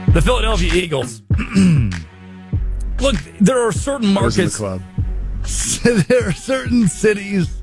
The Philadelphia Eagles. Look, there are certain markets. Club. There are certain cities.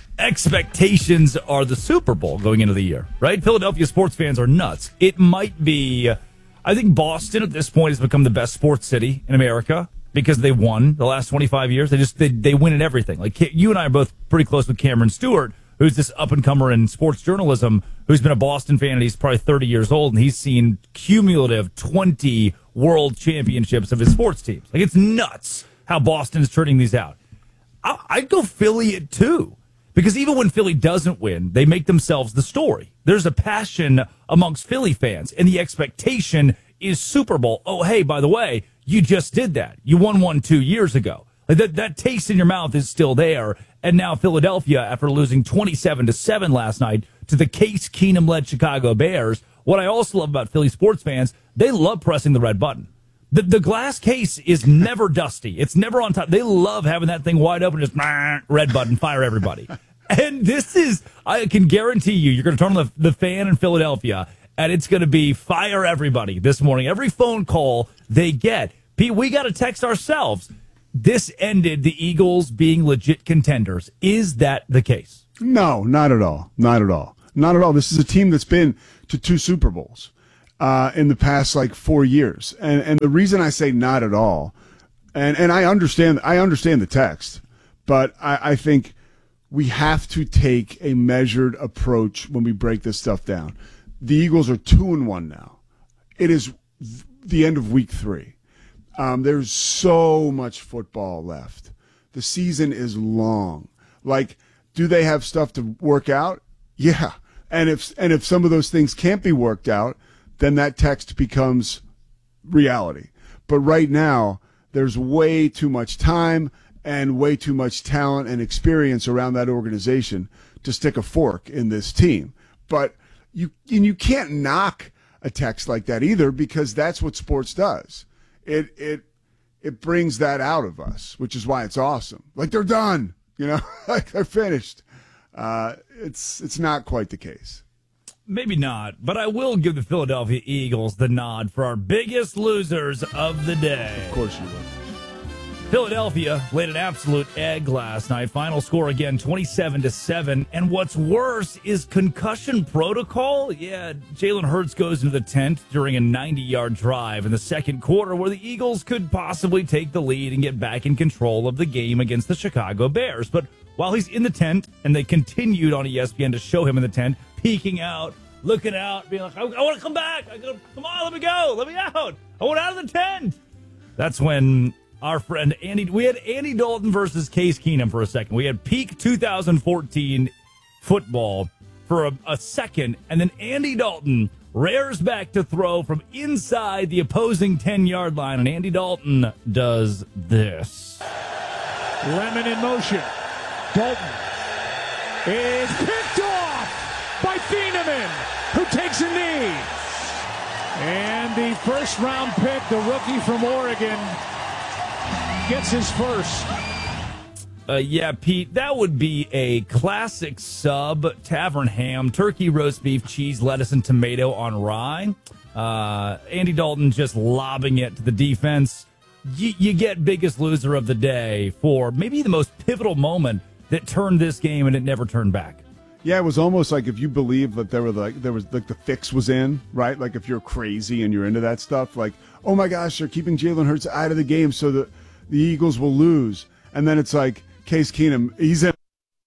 Expectations are the Super Bowl going into the year, right? Philadelphia sports fans are nuts. It might be, I think Boston at this point has become the best sports city in America because they won the last 25 years. They win at everything. Like you and I are both pretty close with Cameron Stewart, who's this up-and-comer in sports journalism, who's been a Boston fan, and he's probably 30 years old, and he's seen cumulative 20 world championships of his sports teams. Like, it's nuts how Boston is turning these out. I'd go Philly at 2, because even when Philly doesn't win, they make themselves the story. There's a passion amongst Philly fans, and the expectation is Super Bowl. Oh, hey, by the way, you just did that. You won one 2 years ago. Like that taste in your mouth is still there. And now Philadelphia, after losing 27-7 last night to the Case Keenum-led Chicago Bears, what I also love about Philly sports fans, they love pressing the red button. The glass case is never dusty. It's never on top. They love having that thing wide open, just red button, fire everybody. And this is, I can guarantee you're going to turn on the fan in Philadelphia, and it's going to be fire everybody this morning. Every phone call they get. Pete, we got to text ourselves. This ended the Eagles being legit contenders. Is that the case? No, not at all. Not at all. Not at all. This is a team that's been to 2 Super Bowls in the past 4 years. And the reason I say not at all, and I understand the text, but I think we have to take a measured approach when we break this stuff down. The Eagles are 2-1 now. It is the end of week 3. There's so much football left. The season is long. Do they have stuff to work out? Yeah. And if some of those things can't be worked out, then that text becomes reality. But right now, there's way too much time and way too much talent and experience around that organization to stick a fork in this team. But you can't knock a text like that either, because that's what sports does. It brings that out of us, which is why it's awesome. They're done, they're finished. It's not quite the case. Maybe not, but I will give the Philadelphia Eagles the nod for our biggest losers of the day. Of course you will. Philadelphia laid an absolute egg last night. Final score again, 27-7. And what's worse is concussion protocol. Yeah, Jalen Hurts goes into the tent during a 90-yard drive in the second quarter where the Eagles could possibly take the lead and get back in control of the game against the Chicago Bears. But while he's in the tent, and they continued on ESPN to show him in the tent, peeking out, looking out, being like, I want to come back. Come on, let me go. Let me out. I want out of the tent. That's when our friend Andy, we had Andy Dalton versus Case Keenum for a second. We had peak 2014 football for a second, and then Andy Dalton rears back to throw from inside the opposing 10-yard line, and Andy Dalton does this. Lemon in motion. Dalton is picked off by Thieneman, who takes a knee. And the first-round pick, the rookie from Oregon, gets his first. Yeah, Pete, that would be a classic sub tavern ham, turkey, roast beef, cheese, lettuce, and tomato on rye. Andy Dalton just lobbing it to the defense. You get biggest loser of the day for maybe the most pivotal moment that turned this game, and it never turned back. Yeah, it was almost like if you believe that there was the fix was in, right? If you're crazy and you're into that stuff, oh my gosh, they're keeping Jalen Hurts out of the game so that the Eagles will lose. And then it's Case Keenum, he's in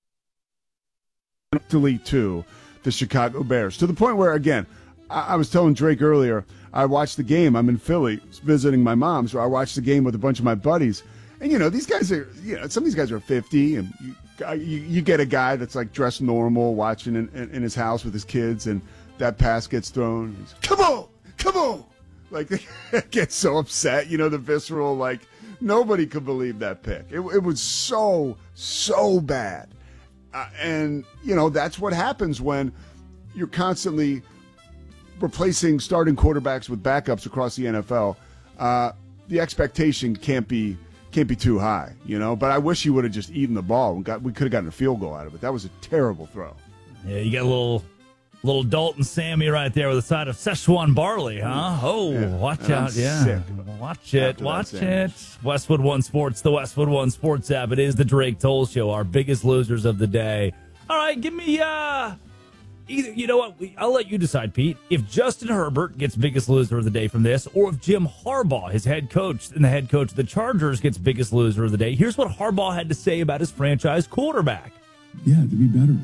to the Chicago Bears. To the point where, again, I was telling Drake earlier, I watched the game. I'm in Philly visiting my mom, so I watched the game with a bunch of my buddies. And, these guys are, some of these guys are 50, and you get a guy that's dressed normal watching in his house with his kids, and that pass gets thrown. He's, come on. They get so upset, the visceral, nobody could believe that pick. It was so bad. And, that's what happens when you're constantly replacing starting quarterbacks with backups across the NFL. The expectation can't be too high, But I wish he would have just eaten the ball and we could have gotten a field goal out of it. That was a terrible throw. Yeah, you got a little Little Dalton Sammy right there with a side of Szechuan barley, huh? Oh, Yeah. watch And I'm out. Yeah. sick Watch it. after that Watch sandwich. it. Westwood One Sports, the Westwood One Sports app. It is the Drake Toll Show, our biggest losers of the day. All right, give me, either, you know what? I'll let you decide, Pete. If Justin Herbert gets biggest loser of the day from this, or if Jim Harbaugh, his head coach and the head coach of the Chargers, gets biggest loser of the day. Here's what Harbaugh had to say about his franchise quarterback. Yeah, to be better,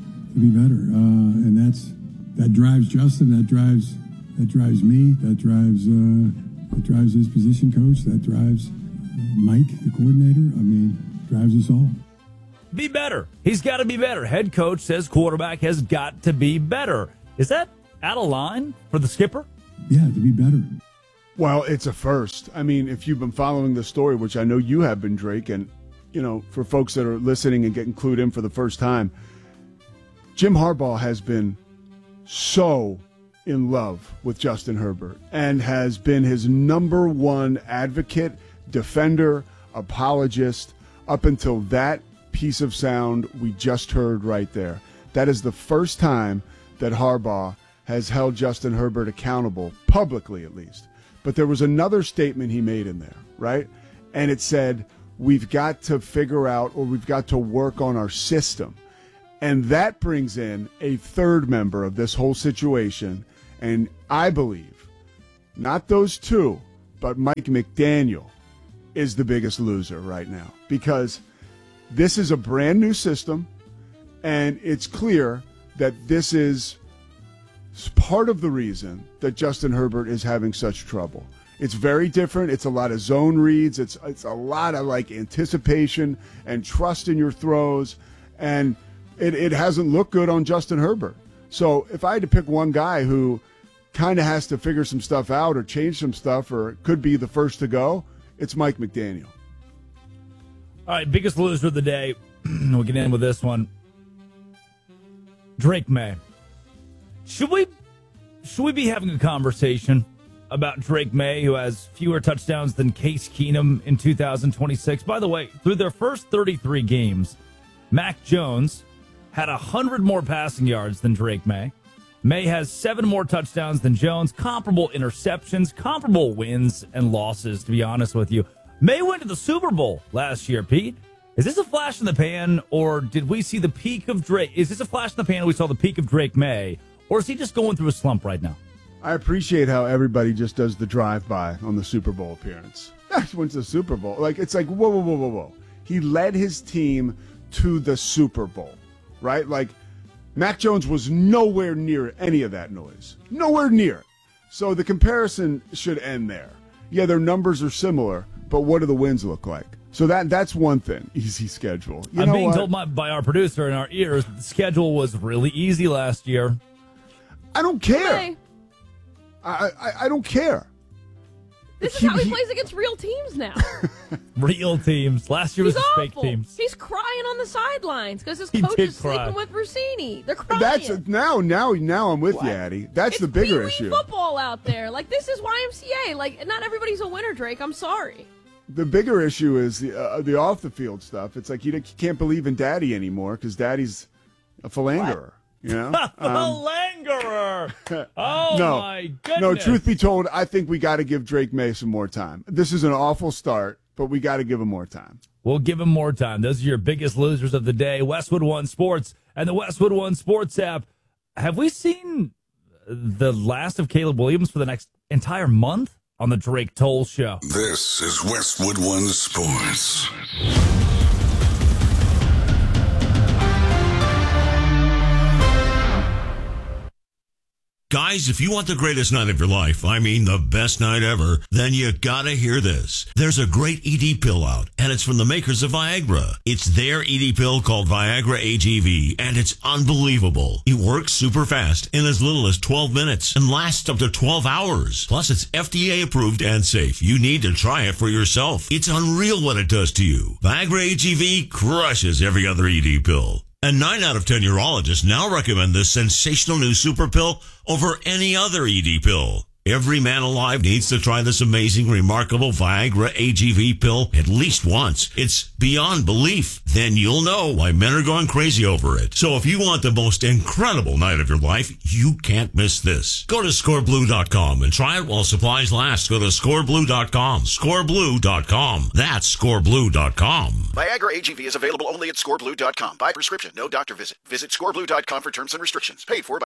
and that drives Justin, that drives me, that drives his position coach, that drives Mike, the coordinator. I mean, drives us all. Be better. He's got to be better. Head coach says quarterback has got to be better. Is that out of line for the skipper? Yeah, to be better. Well, it's a first. I mean, if you've been following the story, which I know you have been, Drake, and, you know, for folks that are listening and getting clued in for the first time, Jim Harbaugh has been so in love with Justin Herbert and has been his number one advocate, defender, apologist up until that piece of sound we just heard right there. That is the first time that Harbaugh has held Justin Herbert accountable, publicly at least. But there was another statement he made in there, right? And it said, we've got to figure out, or we've got to work on our system. And that brings in a third member of this whole situation. And I believe, not those two, but Mike McDaniel is the biggest loser right now. Because this is a brand new system, and it's clear that this is part of the reason that Justin Herbert is having such trouble. It's very different. It's a lot of zone reads. It's a lot of like anticipation and trust in your throws, and it hasn't looked good on Justin Herbert. So if I had to pick one guy who kind of has to figure some stuff out or change some stuff or could be the first to go, it's Mike McDaniel. All right, biggest loser of the day. We'll get in with this one. Drake May. Should we be having a conversation about Drake May, who has fewer touchdowns than Case Keenum in 2026? By the way, through their first 33 games, Mac Jones had 100 more passing yards than Drake May. May has 7 more touchdowns than Jones, comparable interceptions, comparable wins and losses, to be honest with you. May went to the Super Bowl last year, Pete. Is this a flash in the pan, or did we see the peak of Drake? Is this a flash in the pan, and we saw the peak of Drake May, or is he just going through a slump right now? I appreciate how everybody just does the drive-by on the Super Bowl appearance. He went to the Super Bowl. Like, it's like, whoa. He led his team to the Super Bowl, right? Like, Mac Jones was nowhere near any of that noise. Nowhere near it. So the comparison should end there. Yeah, their numbers are similar, but what do the wins look like? So that's one thing. Easy schedule. I'm being told by our producer in our ears that the schedule was really easy last year. I don't care. Okay. I don't care. This is how he plays against real teams now. Real teams. Last year was He's just fake awful. teams. He's crying on the sidelines because his He coach did is cry. sleeping with Rossini. They're crying. That's now I'm with you, Addie. That's it's the bigger Pee-wee issue. football out there. Like, this is YMCA. Like, not everybody's a winner, Drake. I'm sorry. The bigger issue is the off the field stuff. It's like you can't believe in Daddy anymore because Daddy's a philanderer. You know, Langerer. Oh, no, my goodness. no. Truth be told, I think we got to give Drake May some more time. This is an awful start, but we got to give him more time. We'll give him more time. Those are your biggest losers of the day. Westwood One Sports and the Westwood One Sports app. Have we seen the last of Caleb Williams for the next entire month on the Drake Toll Show? This is Westwood One Sports. Guys, if you want the greatest night of your life, I mean the best night ever, then you gotta hear this. There's a great ED pill out, and it's from the makers of Viagra. It's their ED pill called Viagra AGV, and it's unbelievable. It works super fast in as little as 12 minutes and lasts up to 12 hours. Plus, it's FDA approved and safe. You need to try it for yourself. It's unreal what it does to you. Viagra AGV crushes every other ED pill. And 9 out of 10 urologists now recommend this sensational new super pill over any other ED pill. Every man alive needs to try this amazing, remarkable Viagra AGV pill at least once. It's beyond belief. Then you'll know why men are going crazy over it. So if you want the most incredible night of your life, you can't miss this. Go to scoreblue.com and try it while supplies last. Go to scoreblue.com. Scoreblue.com. That's scoreblue.com. Viagra AGV is available only at scoreblue.com. By prescription, no doctor visit. Visit scoreblue.com for terms and restrictions. Paid for by...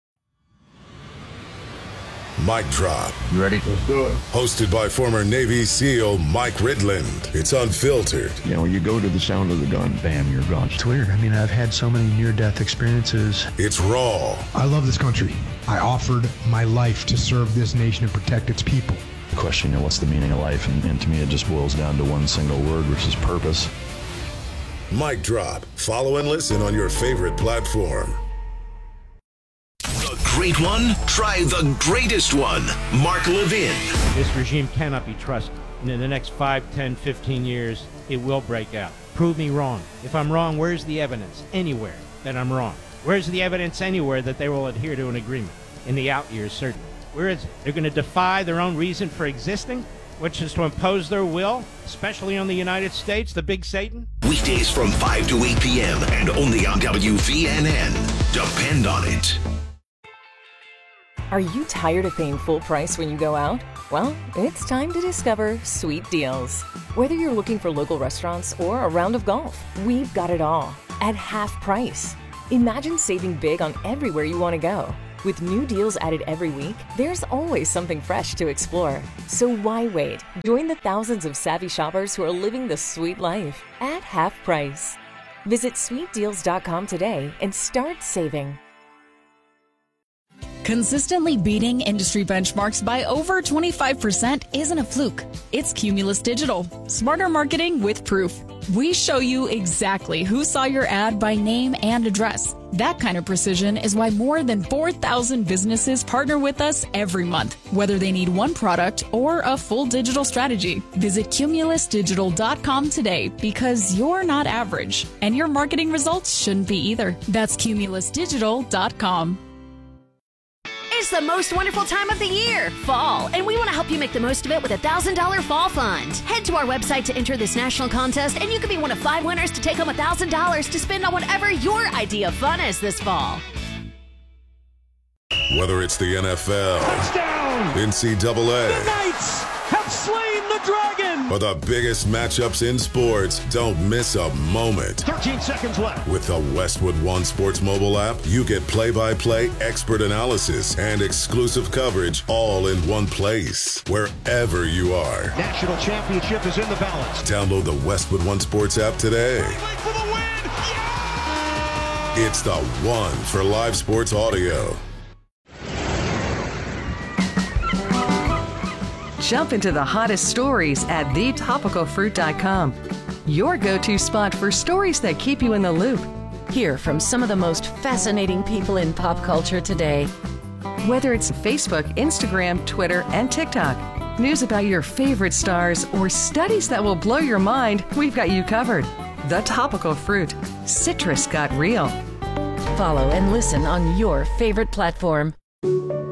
Mic Drop. You ready? Let's do it. Hosted by former Navy SEAL Mike Ridland. It's unfiltered. You know, you go to the sound of the gun, bam, you're gone. It's weird. I mean, I've had so many near-death experiences. It's raw. I love this country. I offered my life to serve this nation and protect its people. The question, you know, what's the meaning of life? And to me, it just boils down to one single word, which is purpose. Mic Drop. Follow and listen on your favorite platform. The great one? Try the greatest one. Mark Levin. This regime cannot be trusted. And in the next 5, 10, 15 years, it will break out. Prove me wrong. If I'm wrong, where's the evidence? Anywhere that I'm wrong. Where's the evidence anywhere that they will adhere to an agreement? In the out years, certainly. Where is it? They're going to defy their own reason for existing, which is to impose their will, especially on the United States, the big Satan? Weekdays from 5 to 8 p.m. and only on WVNN. Depend on it. Are you tired of paying full price when you go out? Well, it's time to discover Sweet Deals. Whether you're looking for local restaurants or a round of golf, we've got it all at half price. Imagine saving big on everywhere you want to go. With new deals added every week, there's always something fresh to explore. So why wait? Join the thousands of savvy shoppers who are living the sweet life at half price. Visit sweetdeals.com today and start saving. Consistently beating industry benchmarks by over 25% isn't a fluke. It's Cumulus Digital. Smarter marketing with proof. We show you exactly who saw your ad by name and address. That kind of precision is why more than 4,000 businesses partner with us every month, whether they need one product or a full digital strategy. Visit cumulusdigital.com today because you're not average, and your marketing results shouldn't be either. That's cumulusdigital.com. It's the most wonderful time of the year, fall, and we want to help you make the most of it with a $1,000 fall fund. Head to our website to enter this national contest, and you could be one of 5 winners to take home $1,000 to spend on whatever your idea of fun is this fall. Whether it's the NFL, touchdown, NCAA, the Knights have slain the dragon, or the biggest matchups in sports, don't miss a moment. 13 seconds left. With the Westwood One Sports mobile app, you get play-by-play expert analysis and exclusive coverage all in one place, wherever you are. National championship is in the balance. Download the Westwood One Sports app today. For the win! Yeah! It's the one for live sports audio. Jump into the hottest stories at thetopicalfruit.com. Your go-to spot for stories that keep you in the loop. Hear from some of the most fascinating people in pop culture today. Whether it's Facebook, Instagram, Twitter, and TikTok, news about your favorite stars, or studies that will blow your mind, we've got you covered. The Topical Fruit. Citrus got real. Follow and listen on your favorite platform.